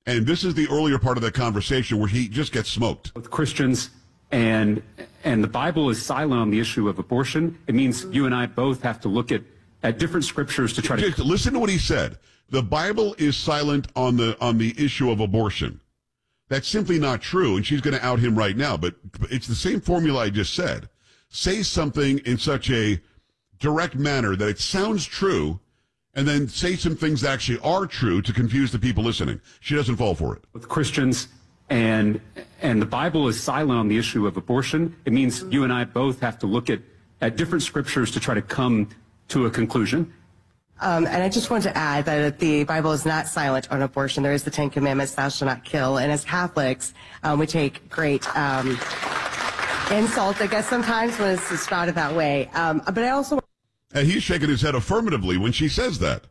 And this is the earlier part of that conversation where he just gets smoked. With Christians and the Bible is silent on the issue of abortion, it means you and I both have to look at different scriptures to try to... Listen to what he said. The Bible is silent on the issue of abortion. That's simply not true, and she's going to out him right now, but it's the same formula I just said. Say something in such a direct manner that it sounds true, and then say some things that actually are true to confuse the people listening. She doesn't fall for it. With Christians and the Bible is silent on the issue of abortion, it means you and I both have to look at different scriptures to try to come to a conclusion. And I just want to add that the Bible is not silent on abortion. There is the Ten Commandments, thou shalt not kill. And as Catholics, we take great insult, I guess, sometimes when it's spouted that way. But I also... And he's shaking his head affirmatively when she says that.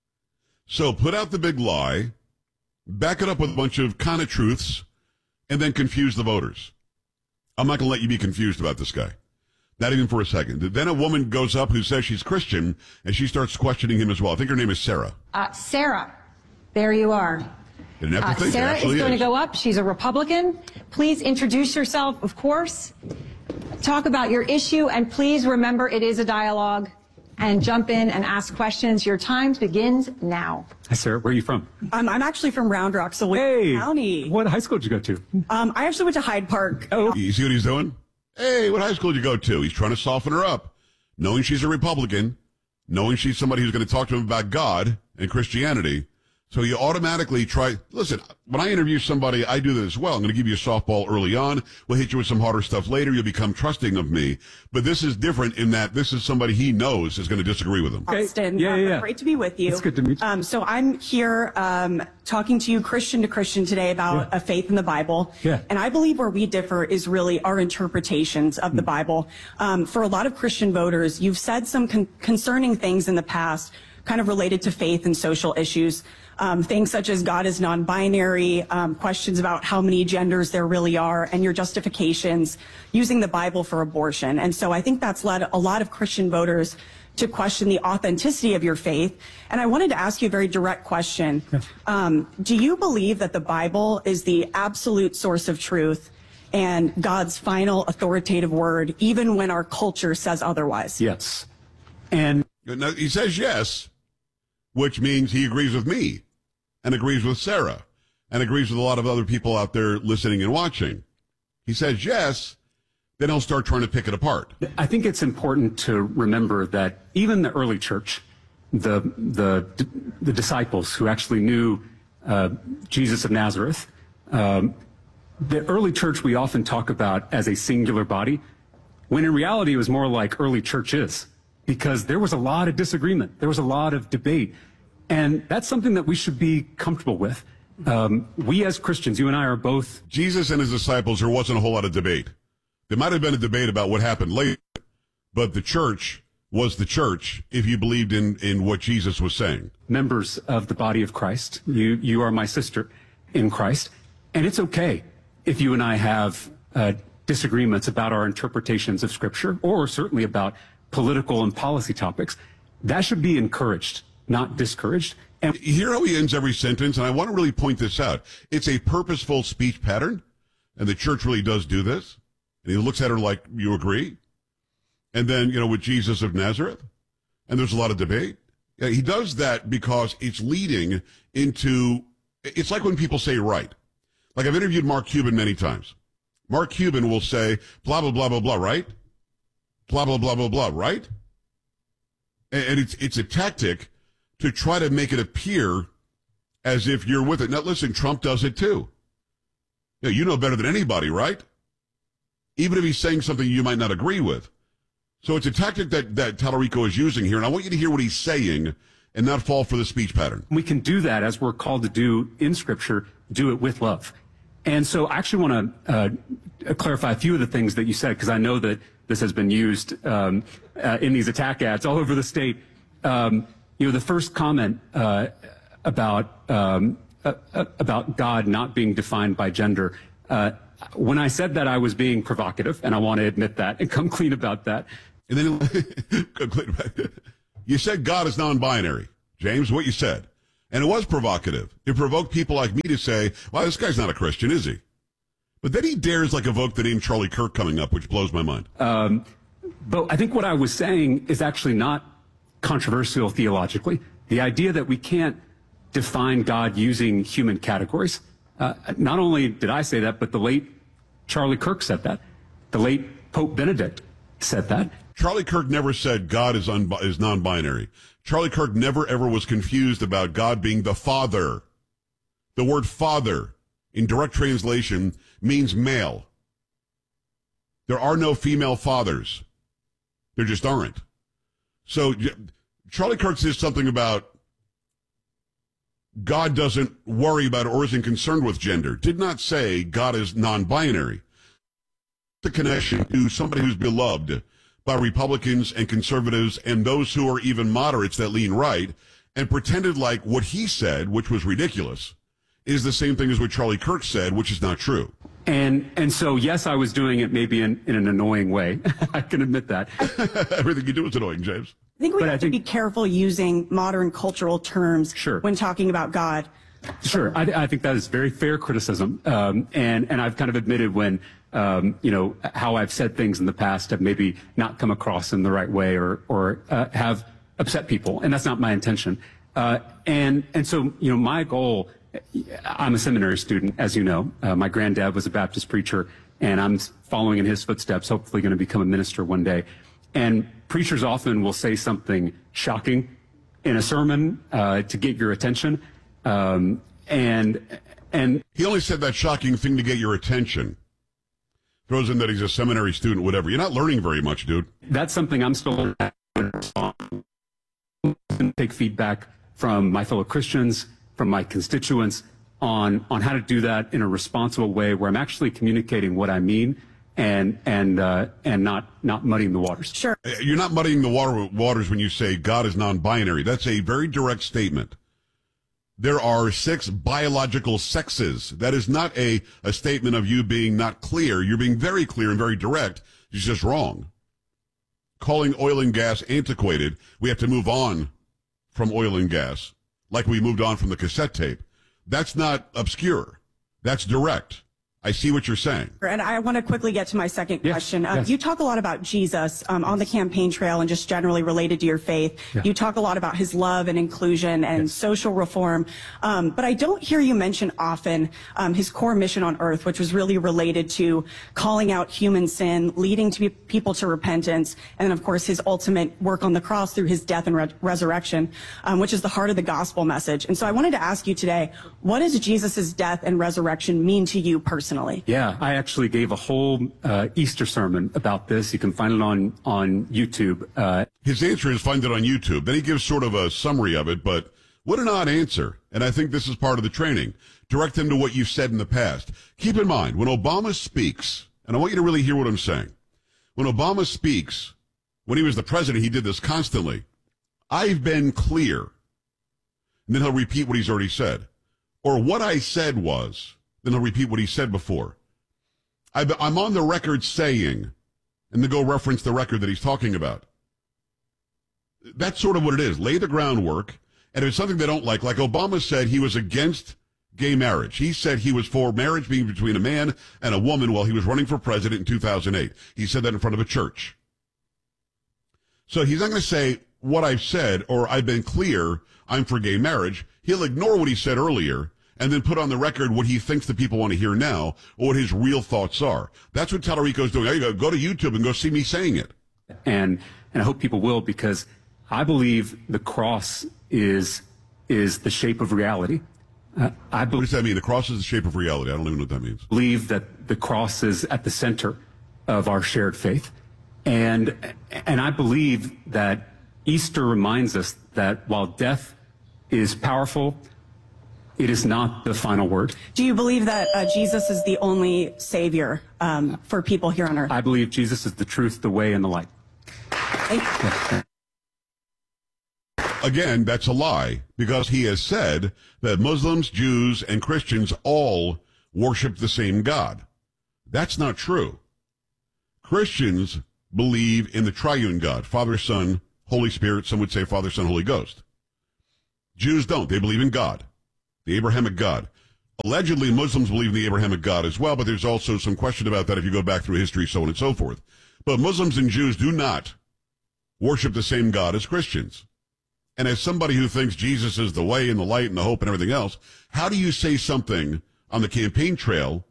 So put out the big lie, back it up with a bunch of kind of truths, and then confuse the voters. I'm not going to let you be confused about this guy. Not even for a second. Then a woman goes up who says she's Christian, and she starts questioning him as well. I think her name is Sarah. Sarah, there you are. Didn't have to think. Sarah is going to go up. She's a Republican. Please introduce yourself, of course. Talk about your issue, and please remember it is a dialogue. And jump in and ask questions. Your time begins now. Hi, Sarah. Where are you from? I'm actually from Round Rock, so County. What high school did you go to? I actually went to Hyde Park. Oh. You see what he's doing? Hey, what high school did you go to? He's trying to soften her up. Knowing she's a Republican, knowing she's somebody who's going to talk to him about God and Christianity. So you automatically try, listen, when I interview somebody, I do that as well. I'm going to give you a softball early on. We'll hit you with some harder stuff later. You'll become trusting of me. But this is different in that this is somebody he knows is going to disagree with him. Austin, yeah. Great to be with you. It's good to meet you. So I'm here talking to you Christian to Christian today about a faith in the Bible. Yeah. And I believe where we differ is really our interpretations of the Bible. For a lot of Christian voters, you've said some concerning things in the past kind of related to faith and social issues. Things such as God is non-binary, questions about how many genders there really are, and your justifications using the Bible for abortion. And so I think that's led a lot of Christian voters to question the authenticity of your faith. And I wanted to ask you a very direct question. Do you believe that the Bible is the absolute source of truth and God's final authoritative word, even when our culture says otherwise? Yes. And now, he says yes, which means he agrees with me and agrees with Sarah and agrees with a lot of other people out there listening and watching. He says yes, then he'll start trying to pick it apart. I think it's important to remember that even the early church, the disciples who actually knew Jesus of Nazareth, the early church we often talk about as a singular body, when in reality it was more like early church is, because there was a lot of disagreement. There was a lot of debate. And that's something that we should be comfortable with. We as Christians, you and I are both... Jesus and his disciples, there wasn't a whole lot of debate. There might have been a debate about what happened later, but the church was the church if you believed in what Jesus was saying. Members of the body of Christ. You are my sister in Christ. And it's okay if you and I have disagreements about our interpretations of Scripture, or certainly about political and policy topics. That should be encouraged, not discouraged. And hear how he ends every sentence, and I want to really point this out. It's a purposeful speech pattern, and the church really does do this. And he looks at her like, you agree? And then, with Jesus of Nazareth, and there's a lot of debate. Yeah, he does that because it's leading into, it's like when people say right. Like I've interviewed Mark Cuban many times. Mark Cuban will say, blah, blah, blah, blah, blah, right? Blah, blah, blah, blah, blah, right? And it's a tactic to try to make it appear as if you're with it. Now, listen, Trump does it too. Yeah, you know better than anybody, right? Even if he's saying something you might not agree with. So it's a tactic that Tallarico is using here, and I want you to hear what he's saying and not fall for the speech pattern. We can do that, as we're called to do in Scripture, do it with love. And so I actually want to clarify a few of the things that you said, because I know that this has been used in these attack ads all over the state. The first comment about God not being defined by gender, when I said that, I was being provocative, and I want to admit that and come clean about that. And then you said God is non-binary, James, what you said. And it was provocative. It provoked people like me to say, well, this guy's not a Christian, is he? But then he dares evoke the name Charlie Kirk coming up, which blows my mind. But I think what I was saying is actually not controversial theologically. The idea that we can't define God using human categories. Not only did I say that, but the late Charlie Kirk said that. The late Pope Benedict said that. Charlie Kirk never said God is non-binary. Charlie Kirk never ever was confused about God being the Father. The word Father in direct translation means male. There are no female fathers. There just aren't. So Charlie Kirk says something about God doesn't worry about or isn't concerned with gender. Did not say God is non-binary. The connection to somebody who's beloved by Republicans and conservatives and those who are even moderates that lean right, and pretended like what he said, which was ridiculous, is the same thing as what Charlie Kirk said, which is not true. And so, yes, I was doing it maybe in an annoying way. I can admit that. Everything you do is annoying, James. I think we have to be careful using modern cultural terms when talking about God. Sure. I think that is very fair criticism. And I've kind of admitted when, how I've said things in the past have maybe not come across in the right way or have upset people. And that's not my intention. And so, my goal, I'm a seminary student, as you know. My granddad was a Baptist preacher, and I'm following in his footsteps, hopefully going to become a minister one day. And preachers often will say something shocking in a sermon to get your attention. And he only said that shocking thing to get your attention. Throws in that he's a seminary student, whatever. You're not learning very much, dude. That's something I'm still learning. Take feedback from my fellow Christians, from my constituents on how to do that in a responsible way where I'm actually communicating what I mean and not muddying the waters. Sure. You're not muddying the waters when you say God is non-binary. That's a very direct statement. There are 6 biological sexes. That is not a statement of you being not clear. You're being very clear and very direct. It's just wrong. Calling oil and gas antiquated, we have to move on from oil and gas, like we moved on from the cassette tape. That's not obscure. That's direct. I see what you're saying. And I want to quickly get to my second question. Yes. You talk a lot about Jesus on the campaign trail and just generally related to your faith. Yeah. You talk a lot about his love and inclusion and social reform. But I don't hear you mention often his core mission on earth, which was really related to calling out human sin, leading people to repentance, and then, of course, his ultimate work on the cross through his death and resurrection, which is the heart of the gospel message. And so I wanted to ask you today, what does Jesus' death and resurrection mean to you personally? Yeah, I actually gave a whole Easter sermon about this. You can find it on YouTube. His answer is find it on YouTube. Then he gives sort of a summary of it, but what an odd answer. And I think this is part of the training. Direct them to what you've said in the past. Keep in mind, when Obama speaks, and I want you to really hear what I'm saying. When Obama speaks, when he was the president, he did this constantly. I've been clear. And then he'll repeat what he's already said. Or what I said was... Then he'll repeat what he said before. I'm on the record saying, and then go reference the record that he's talking about. That's sort of what it is. Lay the groundwork, and if it's something they don't like Obama said he was against gay marriage. He said he was for marriage being between a man and a woman while he was running for president in 2008. He said that in front of a church. So he's not going to say what I've said or I've been clear, I'm for gay marriage. He'll ignore what he said earlier and then put on the record what he thinks the people want to hear now, or what his real thoughts are. That's what Tallarico's doing. There you go to YouTube and go see me saying it. And I hope people will, because I believe the cross is the shape of reality. What does that mean? The cross is the shape of reality. I don't even know what that means. I believe that the cross is at the center of our shared faith. And I believe that Easter reminds us that while death is powerful, it is not the final word. Do you believe that Jesus is the only Savior for people here on earth? I believe Jesus is the truth, the way, and the light. Again, that's a lie, because he has said that Muslims, Jews, and Christians all worship the same God. That's not true. Christians believe in the triune God, Father, Son, Holy Spirit. Some would say Father, Son, Holy Ghost. Jews don't. They believe in God, the Abrahamic God. Allegedly, Muslims believe in the Abrahamic God as well, but there's also some question about that if you go back through history, so on and so forth. But Muslims and Jews do not worship the same God as Christians. And as somebody who thinks Jesus is the way and the light and the hope and everything else, how do you say something on the campaign trail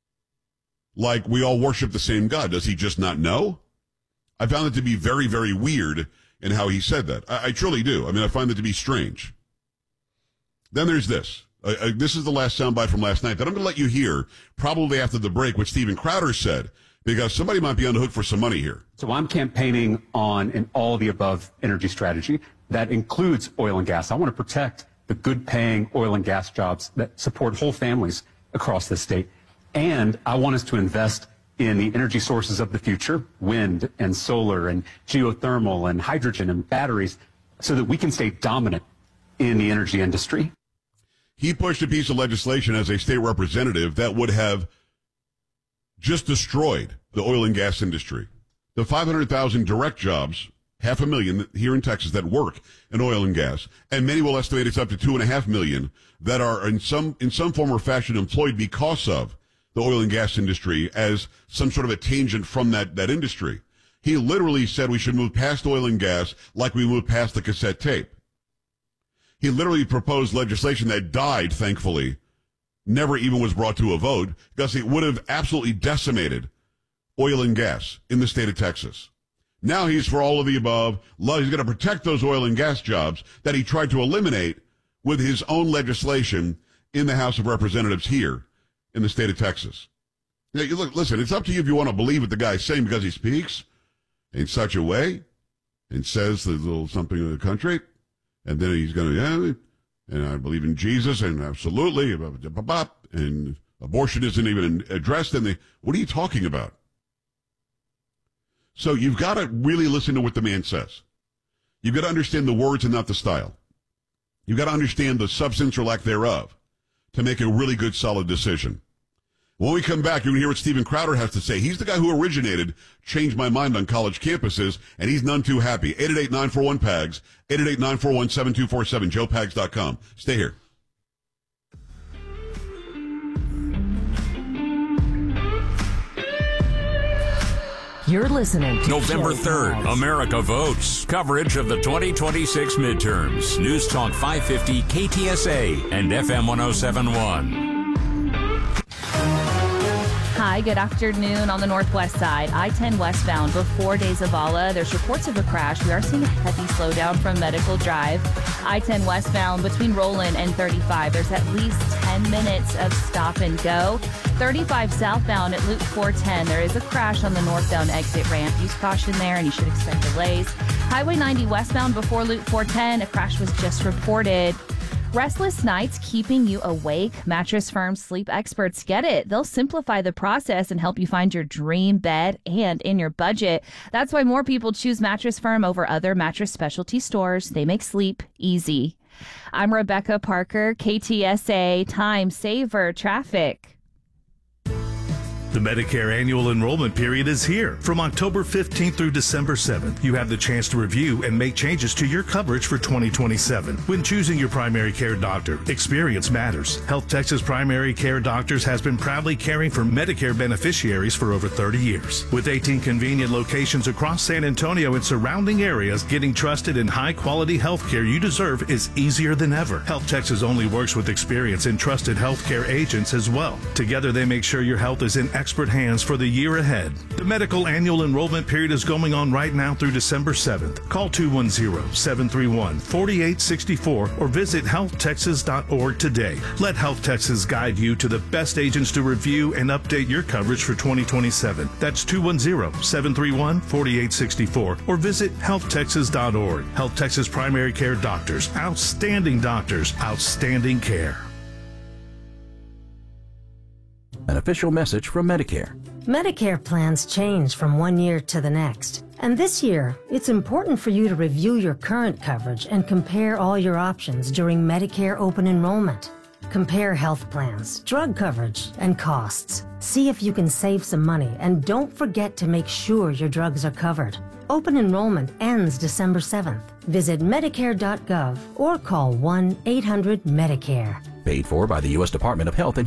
like we all worship the same God? Does he just not know? I found it to be very, very weird in how he said that. I truly do. I mean, I find it to be strange. Then there's this. This is the last soundbite from last night that I'm going to let you hear probably after the break what Steven Crowder said, because somebody might be on the hook for some money here. So I'm campaigning on an all-of-the-above energy strategy that includes oil and gas. I want to protect the good-paying oil and gas jobs that support whole families across the state. And I want us to invest in the energy sources of the future, wind and solar and geothermal and hydrogen and batteries, so that we can stay dominant in the energy industry. He pushed a piece of legislation as a state representative that would have just destroyed the oil and gas industry. The 500,000 direct jobs, 500,000 here in Texas that work in oil and gas, and many will estimate it's up to 2.5 million that are in some form or fashion employed because of the oil and gas industry as some sort of a tangent from that industry. He literally said we should move past oil and gas like we moved past the cassette tape. He literally proposed legislation that died, thankfully, never even was brought to a vote, because it would have absolutely decimated oil and gas in the state of Texas. Now he's for all of the above. He's going to protect those oil and gas jobs that he tried to eliminate with his own legislation in the House of Representatives here in the state of Texas. Now, look, listen, it's up to you if you want to believe what the guy's saying because he speaks in such a way and says a little something in the country. And then he's going to, and I believe in Jesus, and absolutely, and abortion isn't even addressed. And what are you talking about? So you've got to really listen to what the man says. You've got to understand the words and not the style. You've got to understand the substance or lack thereof to make a really good, solid decision. When we come back, you're going to hear what Steven Crowder has to say. He's the guy who originated Change My Mind on college campuses, and he's none too happy. 888-941-PAGS, 888-941-7247, joepags.com. Stay here. You're listening to November 3rd, America Votes. Coverage of the 2026 midterms. News Talk 550, KTSA, and FM 1071. Hi, good afternoon on the northwest side. I-10 westbound before De Zavala. There's reports of a crash. We are seeing a heavy slowdown from Medical Drive. I-10 westbound between Roland and 35. There's at least 10 minutes of stop and go. 35 southbound at Loop 410. There is a crash on the northbound exit ramp. Use caution there and you should expect delays. Highway 90 westbound before Loop 410. A crash was just reported. Restless nights keeping you awake? Mattress Firm sleep experts get it. They'll simplify the process and help you find your dream bed and in your budget. That's why more people choose Mattress Firm over other mattress specialty stores. They make sleep easy. I'm Rebecca Parker, KTSA Time Saver Traffic. The Medicare annual enrollment period is here. From October 15th through December 7th, you have the chance to review and make changes to your coverage for 2027. When choosing your primary care doctor, experience matters. Health Texas Primary Care Doctors has been proudly caring for Medicare beneficiaries for over 30 years. With 18 convenient locations across San Antonio and surrounding areas, getting trusted and high-quality health care you deserve is easier than ever. Health Texas only works with experience and trusted healthcare agents as well. Together, they make sure your health is in expert hands for the year ahead. The medical annual enrollment period is going on right now through December 7th. Call 210-731-4864 or visit healthtexas.org today. Let Health Texas guide you to the best agents to review and update your coverage for 2027. That's 210-731-4864 or visit healthtexas.org. Health Texas Primary Care Doctors. Outstanding doctors. Outstanding care. An official message from Medicare. Medicare plans change from one year to the next. And this year, it's important for you to review your current coverage and compare all your options during Medicare open enrollment. Compare health plans, drug coverage, and costs. See if you can save some money, and don't forget to make sure your drugs are covered. Open enrollment ends December 7th. Visit Medicare.gov or call 1-800-MEDICARE. Paid for by the U.S. Department of Health and